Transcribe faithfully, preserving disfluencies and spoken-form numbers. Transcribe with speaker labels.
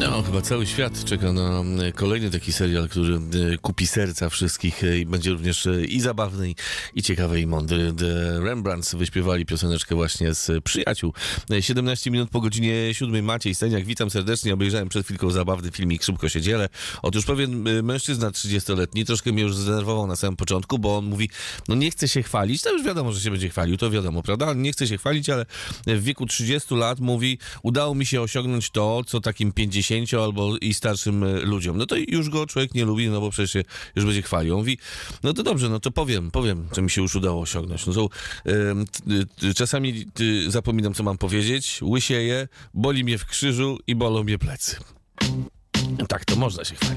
Speaker 1: No, chyba cały świat czeka na kolejny taki serial, który kupi serca wszystkich i będzie również i zabawny, i ciekawy, i mądry. The Rembrandts wyśpiewali pioseneczkę właśnie z Przyjaciół. siedemnaście minut po godzinie siódmej. Maciej Steniak, witam serdecznie. Obejrzałem przed chwilką zabawny filmik, szybko się dzielę. Otóż pewien mężczyzna trzydziestoletni troszkę mnie już zdenerwował na samym początku, bo on mówi, no nie chce się chwalić, to już wiadomo, że się będzie chwalił, to wiadomo, prawda? Nie chce się chwalić, ale w wieku trzydziestu lat mówi, udało mi się osiągnąć to, co takim pięćdziesięciu albo i starszym ludziom. No to już go człowiek nie lubi, no bo przecież się już będzie chwalił. On mówi, no to dobrze, no to powiem, powiem, co mi się już udało osiągnąć. No to y, y, czasami y, zapominam, co mam powiedzieć, łysieję, boli mnie w krzyżu i bolą mnie plecy. Tak, to można się chwalić.